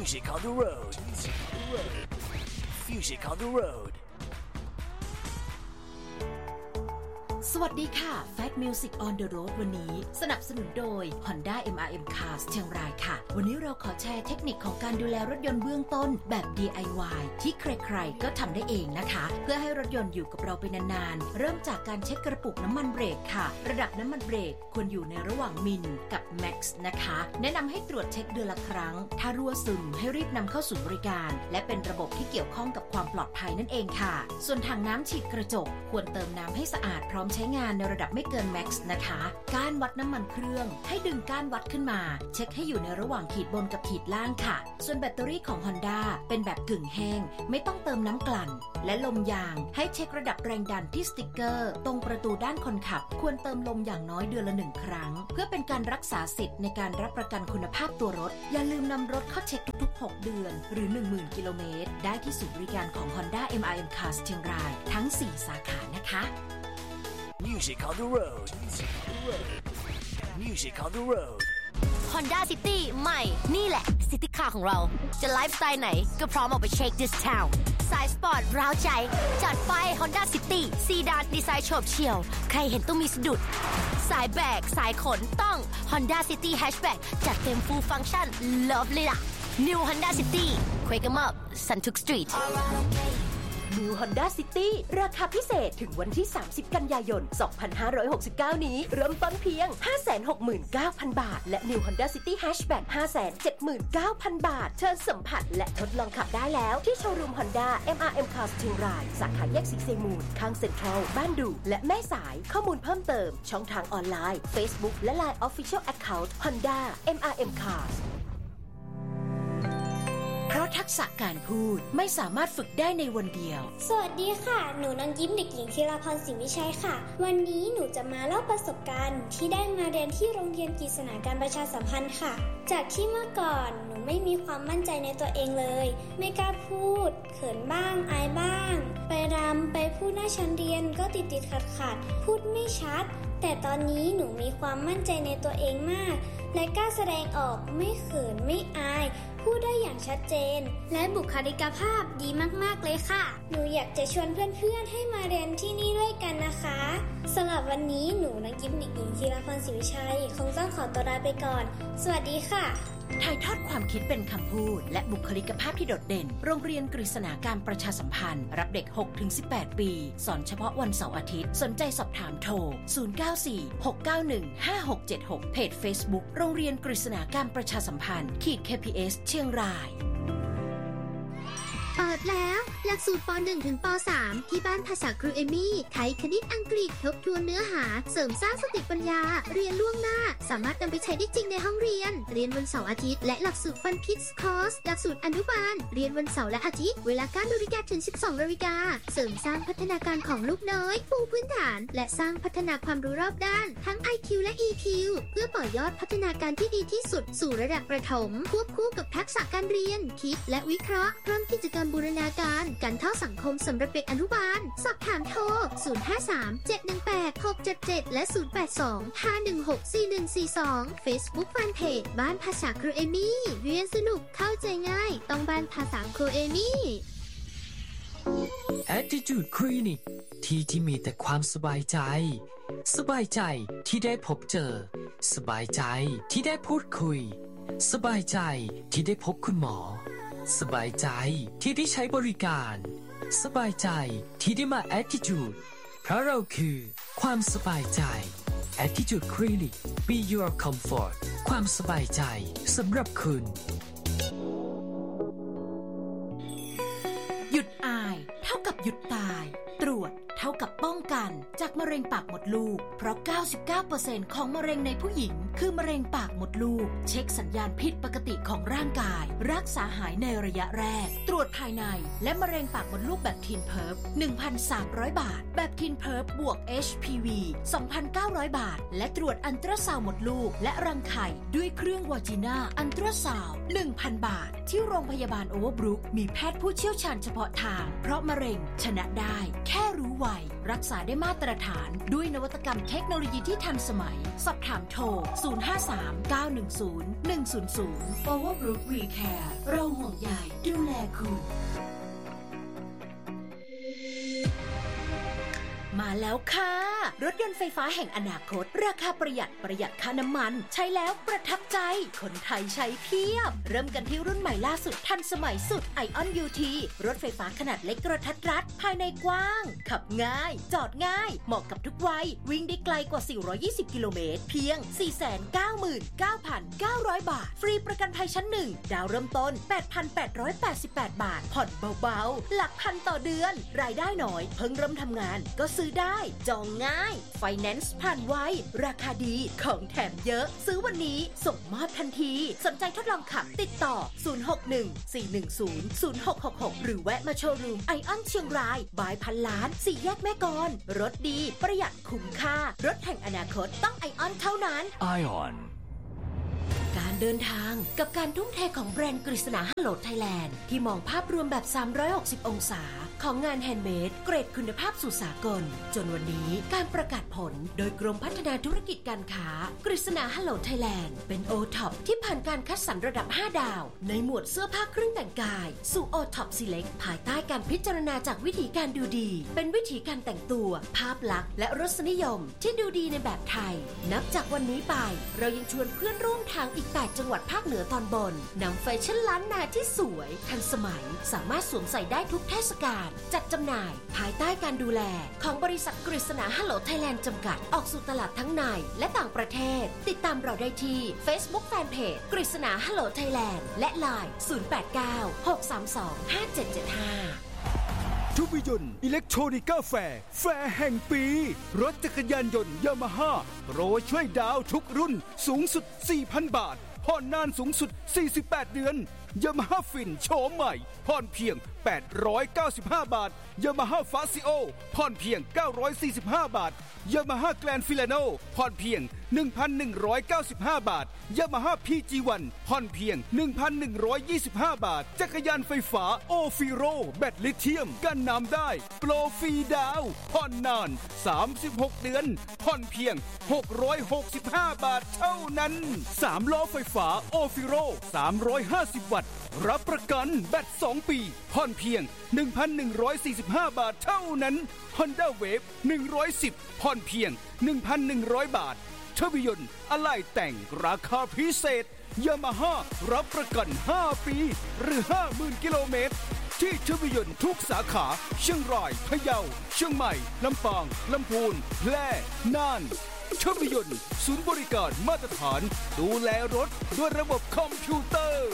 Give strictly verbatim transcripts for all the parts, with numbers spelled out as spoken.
Music on the road. Music on the road. สวัสดีค่ะ Fat Music on the Road วันนี้สนับสนุนโดย Honda เอ็ม อาร์ เอ็ม Cars เชียงรายค่ะวันนี้เราขอแชร์เทคนิคของการดูแลรถยนต์เบื้องต้นแบบ ดี ไอ วาย ที่ใครๆก็ทำได้เองนะคะเพื่อให้รถยนต์อยู่กับเราไปนานๆเริ่มจากการเช็คกระปุกน้ำมันเบรกค่ะระดับน้ำมันเบรกควรอยู่ในระหว่างมิลกับ Max นะคะแนะนำให้ตรวจเช็คเดือนละครั้งถ้ารั่วซึมให้รีบนำเข้าศูนย์บริการและเป็นระบบที่เกี่ยวข้องกับความปลอดภัยนั่นเองค่ะส่วนถังน้ำฉีดกระจกควรเติมน้ำให้สะอาดพร้อมใช้งานในระดับไม่เกิน Max นะคะก้านวัดน้ำมันเครื่องให้ดึงก้านวัดขึ้นมาเช็คให้อยู่ในระหว่างขีดบนกับขีดล่างค่ะส่วนแบตเตอรี่ของ Honda เป็นแบบกึ่งแห้งไม่ต้องเติมน้ำกลั่นและลมยางให้เช็คระดับแรงดันที่สติ๊กเกอร์ตรงประตูด้านคนขับควรเติมลมอย่างน้อยเดือนละหนึ่งครั้งเพื่อเป็นการรักษาสิทธิ์ในการรับประกันคุณภาพตัวรถอย่าลืมนำรถเข้าเช็คทุกๆหกเดือนหรือ หนึ่งหมื่น กิโลเมตรได้ที่ศูนย์บริการของ Honda เอ็ม อาร์ เอ็ม Cars เชียงรายทั้งสี่สาขานะคะ Music on the road. Music on the road. Honda City ใหม่นี่แหละ City Car ของเราจะไลฟ์สไตล์ไหนก็พร้อมออกไปเช็ค this town สายสปอร์ตร้าวใจจัดไป Honda City ซีดานดีไซน์โฉบเฉี่ยวใครเห็นต้องมีสะดุดสายแบกสายขนต้อง Honda City Hatchback จัดเต็ม full function love เลยล่ะ New Honda City Quake 'em up สันทุก Street New Honda City ราคาพิเศษถึงวันที่สามสิบกันยายนสองพันห้าร้อยหกสิบเก้านี้เริ่มต้นเพียง ห้าแสนหกหมื่นเก้าพัน บาทและ New Honda City Hatchback ห้าแสนเจ็ดหมื่นเก้าพัน บาทเชิญสัมผัสและทดลองขับได้แล้วที่โชว์รูม Honda เอ็ม อาร์ เอ็ม Cars เชียงรายสาขาแยกสีเซมูลข้างเซ็นทรัลบ้านดูและแม่สายข้อมูลเพิ่มเติมช่องทางออนไลน์ Facebook และ ไลน์ Official Account Honda เอ็ม อาร์ เอ็ม Cars เพราะทักษะการพูดไม่สามารถฝึกได้ในวันเดียวสวัสดีค่ะหนูน้องยิ้มเด็กหญิงธีรพรสิงห์วิชัยค่ะวันนี้หนูจะมาเล่าประสบการณ์ที่ได้มาเรียนที่โรงเรียนกฤษณาการประชาสัมพันธ์ค่ะจากที่เมื่อก่อนหนูไม่มีความมั่นใจในตัวเองเลยไม่กล้าพูดเขินบ้างอายบ้างไปรำไปพูดหน้าชั้นเรียนก็ติดติดขัดขัดพูดไม่ชัดแต่ตอนนี้หนูมีความมั่นใจในตัวเองมากและกล้าแสดงออกไม่เขินไม่อายพูดได้อย่างชัดเจนและบุคลิกภาพดีมากๆเลยค่ะหนูอยากจะชวนเพื่อนๆให้มาเรียนที่นี่ด้วยกันนะคะสำหรับวันนี้หนูนักยิ้มเด็กหญิงธีรพรศรีวิชัยคงต้องขอตัวลาไปก่อนสวัสดีค่ะถ่ายทอดความคิดเป็นคำพูดและบุคลิกภาพที่โดดเด่นโรงเรียนกฤษณาการประชาสัมพันธ์รับเด็ก หกถึงสิบแปด ปีสอนเฉพาะวันเสาร์อาทิตย์สนใจสอบถามโทรศูนย์ เก้า สี่ หก เก้า หนึ่ง ห้า หก เจ็ด หกเพจ Facebook โรงเรียนกฤษณาการประชาสัมพันธ์ขีด เค พี เอส เชียงรายเปิดแล้วหลักสูตรป หนึ่ง ถึงป สาม ที่บ้านภาษาครูเอมี่ไทยคณิตอังกฤษทบทวนเนื้อหาเสริมสร้างสติปัญญาเรียนล่วงหน้าสามารถนำไปใช้ได้จริงในห้องเรียนเรียนวันเสาร์อาทิตย์และหลักสูตรฟันคิดส์คอร์สหลักสูตรอนุบาลเรียนวันเสาร์และอาทิตย์เวลา เก้านาฬิกา ถึง สิบสองนาฬิกาเสริมสร้างพัฒนาการของลูกน้อยปูพื้นฐานและสร้างพัฒนาความรู้รอบด้านทั้ง ไอ คิว และ อี คิว เพื่อต่อยอดพัฒนาการที่ดีที่สุดสู่ระดับประถมควบคู่กับทักษะการเรียนคิดและวิเคราะห์พร้อมกิจกรรมบูรณาการการเข้าสังคมสำหรับเด็กอนุบาลสอบถามโทรศูนย์ ห้า สาม เจ็ด หนึ่ง แปด หก เจ็ด เจ็ดและศูนย์ แปด สอง ห้า หนึ่ง หก สี่ หนึ่ง สี่ สอง Facebook Fanpage บ้านภาษาครูเอมี่เรียนสนุกเข้าใจง่ายต้องบ้านภาษาครูเอมี่ Attitude Clinic ที่ที่มีแต่ความสบายใจสบายใจที่ได้พบเจอสบายใจที่ได้พูดคุยสบายใจที่ได้พบคุณหมอสบายใจที่ได้ใช้บริการสบายใจที่ได้มา Attitude เพราะเราคือความสบายใจ Attitude Clinic Be Your Comfort ความสบายใจสำหรับคุณหยุดอายเท่ากับหยุดตายตรวจเท่ากับป้องกันจากมะเร็งปากมดลูกเพราะ เก้าสิบเก้าเปอร์เซ็นต์ ของมะเร็งในผู้หญิงคือมะเร็งปากมดลูกเช็คสัญญาณผิดปกติของร่างกายรักษาหายในระยะแรกตรวจภายในและมะเร็งปากมดลูกแบบทีนเพิร์ฟ หนึ่งพันสามร้อย บาทแบบทีนเพิร์ฟบวก เอช พี วี สองพันเก้าร้อย บาทและตรวจอัลตราซาวด์มดลูกและรังไข่ด้วยเครื่องวาจิน่าอัลตราซาวด์ หนึ่งพัน บาทที่โรงพยาบาลโอเวอร์บรุกมีแพทย์ผู้เชี่ยวชาญเฉพาะทางเพราะมะเร็งชนะได้แค่รู้ไวรักษาได้มาตรฐานด้วยนวัตกรรมเทคโนโลยีที่ทันสมัยสอบถามโทรศูนย์ ห้า สาม เก้า หนึ่ง ศูนย์ หนึ่ง ศูนย์ ศูนย์ Overbrook We Care เราห่วงใยดูแลคุณมาแล้วค่ะรถยนต์ไฟฟ้าแห่งอนาคตราคาประหยัดประหยัดค่าน้ำมันใช้แล้วประทับใจคนไทยใช้เพียบเริ่มกันที่รุ่นใหม่ล่าสุดทันสมัยสุด Ion ยู ที รถไฟฟ้าขนาดเล็กกระทัดรัดภายในกว้างขับง่ายจอดง่ายเหมาะกับทุกวัยวิ่งได้ไกลกว่าสี่ร้อยยี่สิบกิโลเมตรเพียง สี่แสนเก้าหมื่นเก้าพันเก้าร้อย บาทฟรีประกันภัยชั้นหนึ่งดาวเริ่มต้น แปดพันแปดร้อยแปดสิบแปด บาทผ่อนเบาๆหลักพันต่อเดือนรายได้น้อยเพิ่งเริ่มทำงานก็ซื้อได้จองง่ายไฟแนนซ์ผ่านไวราคาดีของแถมเยอะซื้อวันนี้ส่งมอบทันทีสนใจทดลองขับติดต่อศูนย์ หก หนึ่ง สี่ หนึ่ง ศูนย์ ศูนย์ หก หก หกหรือแวะมาโชว์รูมไอออนเชียงรายบายพันล้านสี่แยกแม่กลรถดีประหยัดคุ้มค่ารถแห่งอนาคตต้องไอออนเท่านั้น Ion การเดินทางกับการทุ่มเทของแบรนด์กฤษณาฮัลโหลไทยแลนด์ที่มองภาพรวมแบบสามร้อยหกสิบองศาของงานแฮนด์เมดเกรดคุณภาพสู่สากลจนวันนี้การประกาศผลโดยกรมพัฒนาธุรกิจการค้ากฤษณาฮัลโหลไทยแลนด์เป็นโอท็อปที่ผ่านการคัดสรรระดับห้าดาวในหมวดเสื้อผ้าเครื่องแต่งกายสู่โอท็อปซีเล็กภายใต้การพิจารณาจากวิธีการดูดีเป็นวิธีการแต่งตัวภาพลักษณ์และรสนิยมที่ดูดีในแบบไทยนับจากวันนี้ไปเรายังชวนเพื่อนร่วมทางอีกแปดจังหวัดภาคเหนือตอนบนนำแฟชั่นล้านนาที่สวยทันสมัยสามารถสวมใส่ได้ทุกเทศกาลจัดจำหน่ายภายใต้การดูแลของบริษัทกฤษณาฮัลโหลไทยแลนด์จำกัดออกสู่ตลาดทั้งในและต่างประเทศติดตามเราได้ที่ Facebook Fanpage กฤษณาฮัลโหลไทยแลนด์และ ไลน์ ศูนย์ แปด เก้า หก สาม สอง ห้า เจ็ด เจ็ด ห้าทุกยนต์อิเล็กทรอนิกาแฟร์แฟร์แห่งปีรถจักรยานยนต์ยามาฮ่าโปรช่วยดาวทุกรุ่นสูงสุด สี่พัน บาทผ่อนนานสูงสุดสี่สิบแปดเดือนยามาฮ่าฟินโฉมใหม่ผ่อนเพียงแปดร้อยเก้าสิบห้าบาทยามาฮ่าฟาซิโอผ่อนเพียงเก้าร้อยสี่สิบห้าบาทยามาฮ่าแกลนฟิลาโนผ่อนเพียง หนึ่งพันหนึ่งร้อยเก้าสิบห้า บาทยามาฮ่า พี จี วัน ผ่อนเพียง หนึ่งพันหนึ่งร้อยยี่สิบห้า บาทจักรยานไฟฟ้าโอฟิโรแบตลิเธียมกันน้ำได้โปรฟรีดาวผ่อนนานสามสิบหกเดือนผ่อนเพียงหกร้อยหกสิบห้าบาทเท่านั้นสามล้อไฟฟ้าโอฟิโรสามร้อยห้าสิบวัตต์รับประกันแบตสองปีผ่อนเพียง หนึ่งพันหนึ่งร้อยสี่สิบห้า บาทเท่านั้น Honda Wave หนึ่งร้อยสิบผ่อนเพียง หนึ่งพันหนึ่งร้อย บาททะเบียนอะไหล่แต่งราคาพิเศษยามาฮ่ารับประกันห้าปีหรือ ห้าหมื่น กิโลเมตรที่ทะเบียนทุกสาขาเชียงรายพะเยาเชียงใหม่ลำปางลำพูนแพร่น่านทะเบียนศูนย์บริการมาตรฐานดูแลรถด้วยระบบคอมพิวเตอร์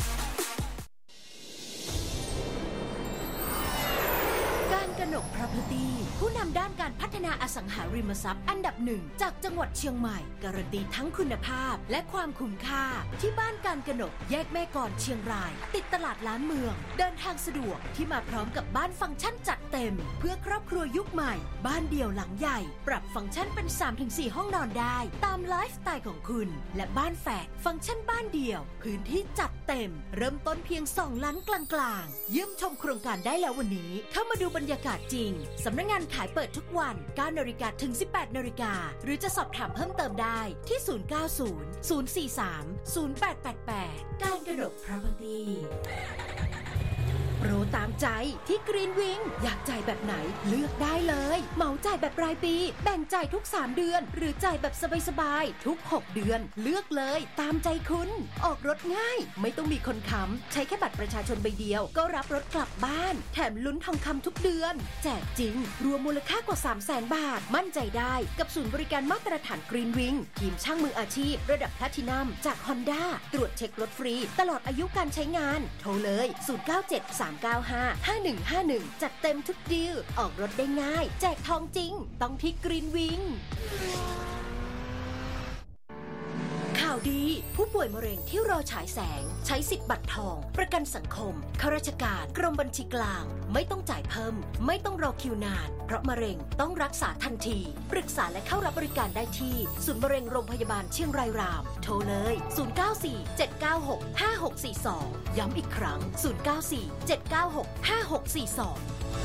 กนก Property ผู้นำด้านการพัฒนาอสังหาริมทรัพย์อันดับหนึ่งจากจังหวัดเชียงใหม่การันตีทั้งคุณภาพและความคุ้มค่าที่บ้านการกนกแยกแม่กลเชียงรายติดตลาดล้านเมืองเดินทางสะดวกที่มาพร้อมกับบ้านฟังก์ชันจัดเต็มเพื่อครอบครัวยุคใหม่บ้านเดี่ยวหลังใหญ่ปรับฟังก์ชันเป็น สามถึงสี่ ห้องนอนได้ตามไลฟ์สไตล์ของคุณและบ้านแฝดฟังก์ชันบ้านเดี่ยวพื้นที่จัดเต็มเริ่มต้นเพียงสองล้านกลางๆเยี่ยมชมโครงการได้แล้ววันนี้เข้ามาดูบรรยากาศจริงสำนักงานขายเปิดทุกวัน เก้านาฬิกา ถึง สิบแปดนาฬิกา หรือจะสอบถามเพิ่มเติมได้ที่ ศูนย์ เก้า ศูนย์ ศูนย์ สี่ สาม ศูนย์ แปด แปด แปด การกนก Propertyโปรตามใจที่กรีนวิงอยากจ่ายแบบไหนเลือกได้เลยเหมาจ่ายแบบรายปีแบ่งจ่ายทุกสามเดือนหรือจ่ายแบบสบายๆทุกหกเดือนเลือกเลยตามใจคุณออกรถง่ายไม่ต้องมีคนค้ำใช้แค่บัตรประชาชนใบเดียวก็รับรถกลับบ้านแถมลุ้นทองคำทุกเดือนแจกจริงรวมมูลค่ากว่า สามแสน บาทมั่นใจได้กับศูนย์บริการมาตรฐานกรีนวิงทีมช่างมืออาชีพระดับแพลทินัมจาก Honda ตรวจเช็ครถฟรีตลอดอายุการใช้งานโทรเลยศูนย์ เก้า เจ็ด สาม เก้า ห้า ห้า หนึ่ง ห้า หนึ่งจัดเต็มทุกดีลออกรถได้ง่ายแจกทองจริงต้องที่กรีนวิงข่าวดี ผู้ป่วยมะเร็งที่รอฉายแสงใช้สิทธิ์บัตรทองประกันสังคมข้าราชการกรมบัญชีกลางไม่ต้องจ่ายเพิ่มไม่ต้องรอคิวนานเพราะมะเร็งต้องรักษาทันทีปรึกษาและเข้ารับบริการได้ที่ศูนย์มะเร็งโรงพยาบาลเชียงรายรามโทรเลยศูนย์ เก้า สี่ เจ็ด เก้า หก ห้า หก สี่ สองย้ำอีกครั้งศูนย์ เก้า สี่ เจ็ด เก้า หก ห้า หก สี่ สอง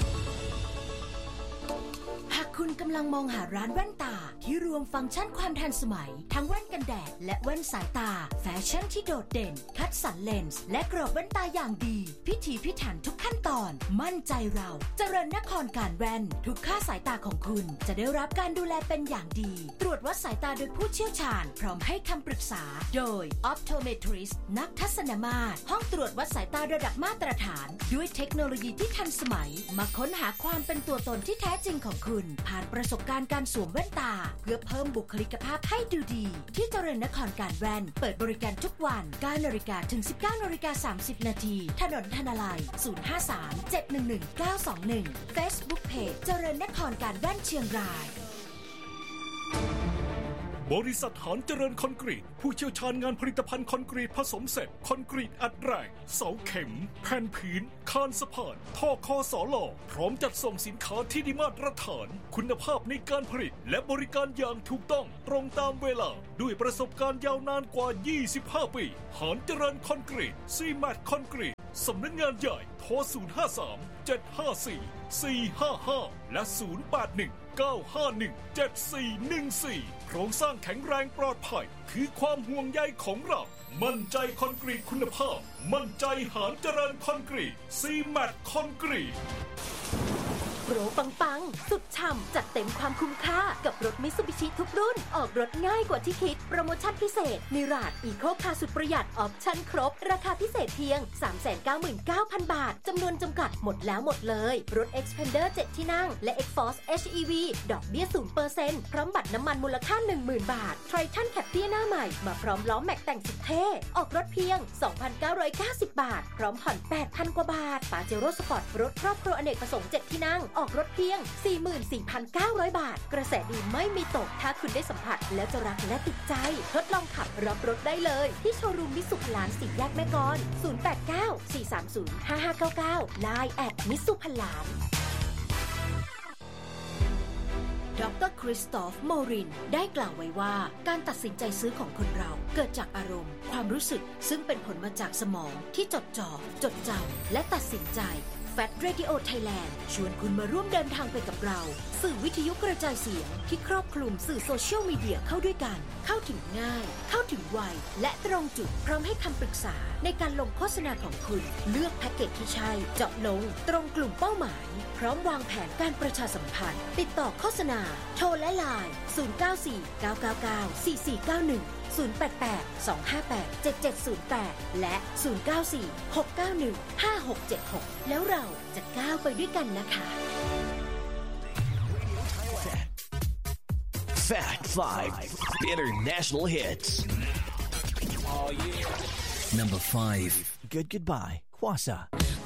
หากคุณกำลังมองหาร้านแว่นตาที่รวมฟังก์ชันความทันสมัยทั้งแว่นกันแดดและแว่นสายตาแฟชั่นที่โดดเด่นคัดสรรเลนส์และกรอบแว่นตาอย่างดีพิถีพิถันทุกขั้นตอนมั่นใจเราเจริญนครการแว่นทุกค่าสายตาของคุณจะได้รับการดูแลเป็นอย่างดีตรวจวัดสายตาโดยผู้เชี่ยวชาญพร้อมให้คำปรึกษาโดย Optometrist นักทัศนมาตรห้องตรวจวัดสายตาระดับมาตรฐานด้วยเทคโนโลยีที่ทันสมัยมาค้นหาความเป็นตัวตนที่แท้จริงของคุณผ่านประสบการณ์การสวมแว่นตาเพื่อเพิ่มบุคลิกภาพให้ดูดีที่เจริญนครการแว่นเปิดบริการทุกวัน เก้า นาฬิกาถึง สิบเก้า นาฬิกา สามสิบ นาทีถนนธนาลัยศูนย์ ห้า สาม เจ็ด หนึ่ง หนึ่ง เก้า สอง หนึ่ง Facebook Page เจริญนครการแว่นเชียงรายบริษัทหานเจริญคอนกรีตผู้เชี่ยวชาญงานผลิตภัณฑ์คอนกรีตผสมเสร็จคอนกรีตอัดแรงเสาเข็มแผ่นผืนคานสะพานท่อคอสอหล่อพร้อมจัดส่งสินค้าที่ได้มาตรฐานคุณภาพในการผลิตและบริการอย่างถูกต้องตรงตามเวลาด้วยประสบการณ์ยาวนานกว่ายี่สิบห้าปีหานเจริญคอนกรีตซีแมทคอนกรีตสำนักงานใหญ่โทรศูนย์ ห้า สาม เจ็ด ห้า สี่ สี่ ห้า ห้าและศูนย์ แปด หนึ่ง เก้า ห้า หนึ่ง เจ็ด สี่ หนึ่ง สี่โครงสร้างแข็งแรงปลอดภัยคือความห่วงใยของเรามั่นใจคอนกรีตคุณภาพมั่นใจหานเจริญคอนกรีตซีแมทคอนกรีตโปรปังๆสุดฉ่ำจัดเต็มความคุ้มค่ากับรถมิตซูบิชิทุกรุ่นออกรถง่ายกว่าที่คิดโปรโมชั่นพิเศษนิราดอีโคคาร์สุดประหยัดออปชั่นครบราคาพิเศษเพียง สามแสนเก้าหมื่นเก้าพัน บาทจำนวนจำกัดหมดแล้วหมดเลยรถ Xpander เจ็ด ที่นั่งและ Xforce เอช อี วี ดอกเบี้ย ศูนย์เปอร์เซ็นต์ พร้อมบัตรน้ำมันมูลค่า หนึ่งหมื่น บาท Triton Captiva หน้าใหม่มาพร้อมล้อแม็กแต่งสุดเท่ออกรถเพียง สองพันเก้าร้อยเก้าสิบ บาทพร้อมผ่อน แปดพัน กว่าบาท Pajero Sport รถครอบครัวอเนกประสงค์เจ็ดที่นั่งออกรถเพียงสี่หมื่นสี่พันเก้าร้อย บาทกระแสดีไม่มีตกถ้าคุณได้สัมผัสแล้วจะรักและติดใจทดลองขับรับรถได้เลยที่โชว์รูมมิตซูพลานสี่แยกแม่กลศูนย์ แปด เก้า สี่ สาม ศูนย์ ห้า ห้า เก้า เก้า ไลน์ แอท มิตซูพลานดร.คริสตอฟ โมรินได้กล่าวไว้ว่าการตัดสินใจซื้อของคนเราเกิดจากอารมณ์ความรู้สึกซึ่งเป็นผลมาจากสมองที่จดจ่อจดจำและตัดสินใจFat Radio Thailand ชวนคุณมาร่วมเดินทางไปกับเราสื่อวิทยุกระจายเสียงที่ครอบคลุมสื่อโซเชียลมีเดียเข้าด้วยกันเข้าถึงง่ายเข้าถึงไวและตรงจุดพร้อมให้คำปรึกษาในการลงโฆษณาของคุณเลือกแพ็กเกจที่ใช่เจาะลงตรงกลุ่มเป้าหมายพร้อมวางแผนการประชาสัมพันธ์ติดต่อโฆษณาโทรและไลน์ศูนย์ เก้า สี่ เก้า เก้า เก้า สี่ สี่ เก้า หนึ่ง ศูนย์ แปด แปด สอง ห้า แปด เจ็ด เจ็ด ศูนย์ แปดและศูนย์ เก้า สี่ หก เก้า หนึ่ง ห้า หก เจ็ด หกแล้วเราจะก้าวไปด้วยกันนะคะ Fact five International Hits. Oh yeah. Number five. Good Goodbye, Kwasa.